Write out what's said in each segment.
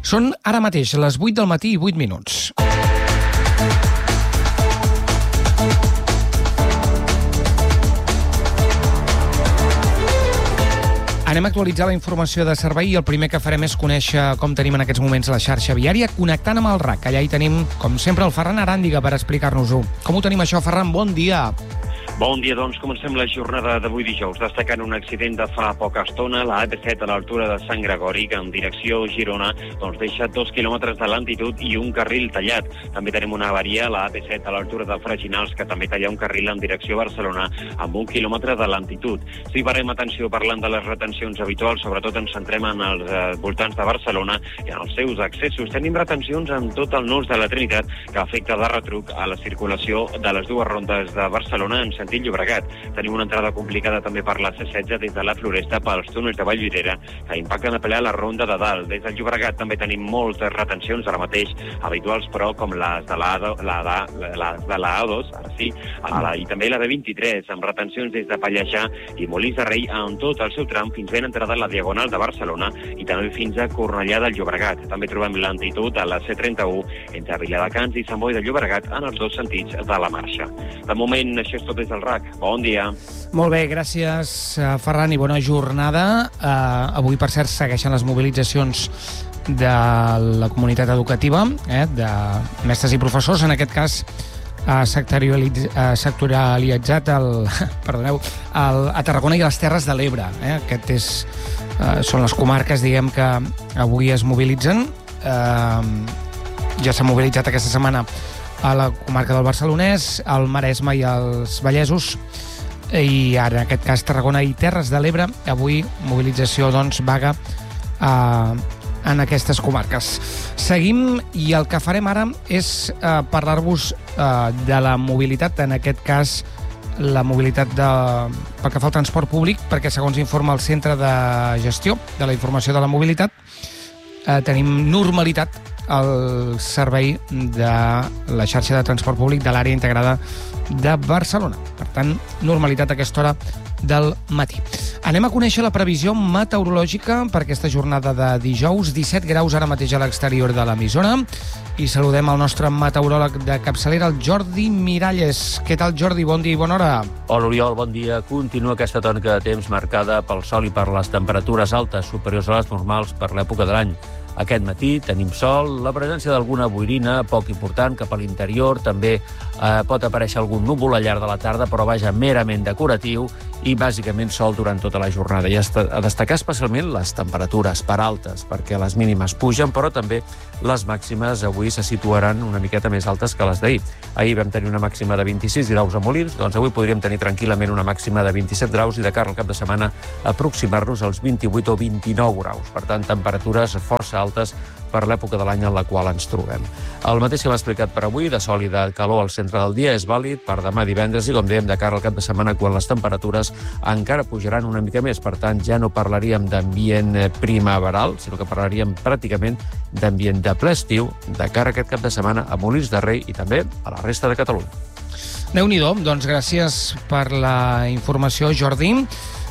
Són ara mateix les 8 del matí i 8 minuts. Anem a actualitzar la informació de servei i el primer que farem és conèixer com tenim en aquests moments la xarxa viària, connectant amb el RAC. Allà hi tenim, com sempre, el Ferran Aràndiga per explicar-nos-ho. Com ho tenim això, Ferran? Bon dia. Bon dia, doncs comencem la jornada d'avui dijous, destacant un accident de fa poca estona, la AP7 a l'altura de Sant Gregori, que en direcció Girona deixa 2 quilòmetres de lentitud i un carril tallat. També tenim una avaria a la AP7 a l'altura de Freginals, que també talla un carril en direcció Barcelona amb 1 quilòmetre de lentitud. Si parem atenció parlant de les retencions habituals, sobretot ens centrem en els voltants de Barcelona i en els seus accessos. Tenim retencions en tot el nus de la Trinitat, que afecta de retruc a la circulació de les dues rondes de Barcelona en sentit Llobregat. Tenim una entrada complicada també per la C16 des de la Floresta pels túnels de Vallvidrera, que impacten a ple la ronda de dalt. Des del Llobregat també tenim moltes retencions ara mateix, habituals però com les de la A2, ara sí, i també la B23, amb retencions des de Pallejà i Molins de Rei en tot el seu tram fins ben entrada a la Diagonal de Barcelona i també fins a Cornellà del Llobregat. També trobem lentitud a la C31 entre Viladecans i Sant Boi de Llobregat en els dos sentits de la marxa. De moment, això és tot des del RAC. Bon dia. Molt bé, gràcies, Ferran, i bona jornada. Avui, per cert, segueixen les mobilitzacions de la comunitat educativa, de mestres i professors. En aquest cas, sectorialitzat a Tarragona i a les Terres de l'Ebre. Són les comarques, diguem, que avui es mobilitzen. Ja s'ha mobilitzat aquesta setmana a la comarca del Barcelonès, al Maresme i als Vallesos, i ara, en aquest cas, Tarragona i Terres de l'Ebre. Avui, mobilització, vaga en aquestes comarques. Seguim, i el que farem ara és parlar-vos de la mobilitat, en aquest cas, la mobilitat pel que fa al transport públic, perquè, segons informa el Centre de Gestió de la Informació de la Mobilitat, tenim normalitat al servei de la xarxa de transport públic de l'àrea integrada de Barcelona. Per tant, normalitat a aquesta hora del matí. Anem a conèixer la previsió meteorològica per aquesta jornada de dijous. 17 graus ara mateix a l'exterior de l'emissora. I saludem el nostre meteoròleg de capçalera, el Jordi Miralles. Què tal, Jordi? Bon dia i bona hora. Hola, Oriol, bon dia. Continua aquesta tònica de temps marcada pel sol i per les temperatures altes, superiors a les normals per l'època de l'any. Aquest matí tenim sol, la presència d'alguna boirina poc important cap a l'interior, també pot aparèixer algun núvol al llarg de la tarda, però vaja, merament decoratiu, i bàsicament sol durant tota la jornada. I a destacar especialment les temperatures per altes, perquè les mínimes pugen, però també les màximes avui se situaran una miqueta més altes que les d'ahir. Ahir vam tenir una màxima de 26 graus a Molins, doncs avui podríem tenir tranquil·lament una màxima de 27 graus i de cara al cap de setmana aproximar-nos als 28 o 29 graus. Per tant, temperatures força altes per l'època de l'any en la qual ens trobem. El mateix que hem explicat per avui, de sol i de calor al centre del dia, és vàlid per demà divendres i, com dèiem, de cara al cap de setmana, quan les temperatures encara pujaran una mica més. Per tant, ja no parlaríem d'ambient primaveral, sinó que parlaríem pràcticament d'ambient de ple estiu de cara a aquest cap de setmana a Molins de Rei i també a la resta de Catalunya. Déu-n'hi-do, doncs gràcies per la informació, Jordi.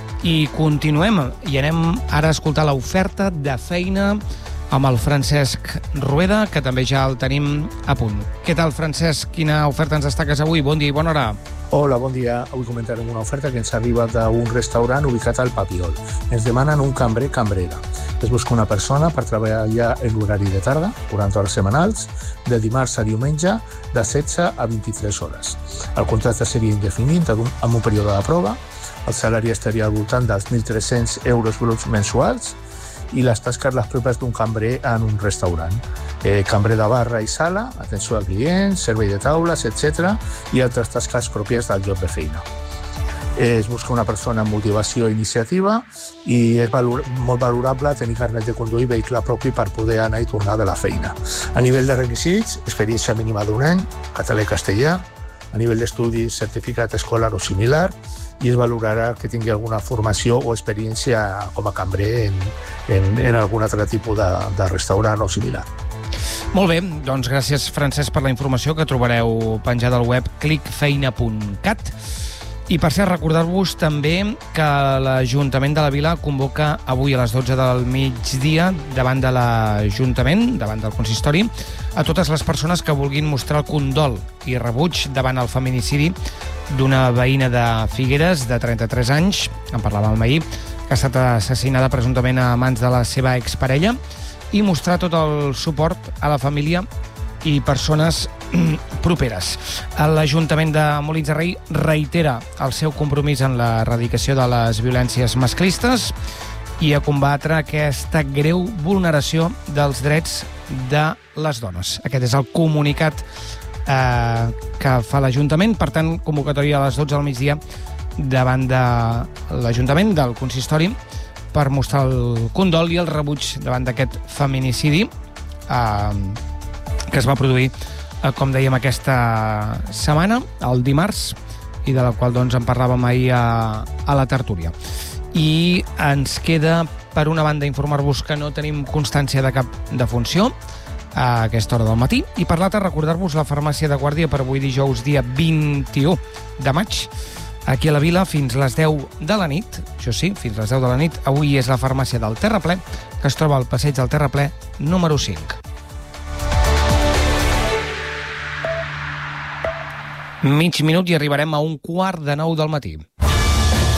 I continuem, i anem ara a escoltar l'oferta de feina amb el Francesc Rueda, que també ja el tenim a punt. Què tal, Francesc? Quina oferta ens destaques avui? Bon dia i bona hora. Hola, bon dia. Avui comentarem una oferta que ens arriba d'un restaurant ubicat al Papiol. Ens demanen un cambrer-cambrera. Es busca una persona per treballar en l'horari de tarda, 40 hores setmanals, de dimarts a diumenge, de 16 a 23 hores. El contracte seria indefinit amb un període de prova. El salari estaria al voltant dels 1.300 euros bruts mensuals i les tasques les pròpies d'un cambrer en un restaurant. Cambrer de barra i sala, atenció a clients, servei de taules, etc. i altres tasques pròpies del lloc de feina. Es busca una persona amb motivació i iniciativa i és molt valorable tenir carnet de conduir i vehicle propi per poder anar i tornar de la feina. A nivell de requisits, experiència mínima d'un any, català i castellà, a nivell d'estudis, certificat escolar o similar, i es valorarà que tingui alguna formació o experiència com a cambrer en algun altre tipus de restaurant o similar. Molt bé, doncs gràcies, Francesc, per la informació que trobareu penjada al web clickfeina.cat. I per cert, recordar-vos també que l'Ajuntament de la Vila convoca avui a les 12 del migdia davant de l'Ajuntament, davant del consistori, a totes les persones que vulguin mostrar el condol i rebuig davant el feminicidi d'una veïna de Figueres de 33 anys, en parlàvem ahir, que ha estat assassinada presumptament a mans de la seva exparella, i mostrar tot el suport a la família i persones properes. L'Ajuntament de Molins de Rei reitera el seu compromís en l'erradicació de les violències masclistes i a combatre aquesta greu vulneració dels drets de les dones. Aquest és el comunicat que fa l'Ajuntament. Per tant, convocatòria a les 12 del migdia davant de l'Ajuntament, del consistori, per mostrar el condol i el rebuig davant d'aquest feminicidi que es va produir, com dèiem, aquesta setmana, el dimarts, i de la qual doncs en parlàvem ahir a la tertúlia. I ens queda, per una banda, informar-vos que no tenim constància de cap defunció a aquesta hora del matí, i per l'altra, recordar-vos la farmàcia de guàrdia per avui dijous, dia 21 de maig, aquí a la Vila fins les 10 de la nit, això sí, fins les 10 de la nit. Avui és la farmàcia del Terraplè, que es troba al passeig del Terraplè número 5. Mig minut i arribarem a 8:45 del matí.